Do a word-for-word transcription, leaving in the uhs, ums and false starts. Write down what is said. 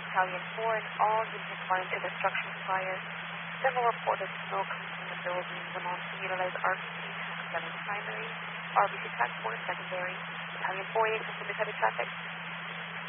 Battalion four and all units responding to the structure fire. Several reported smoke coming from the building. Went on to utilize R B C Task seven primary, R B C Task four secondary. Battalion four eight, continue heavy traffic.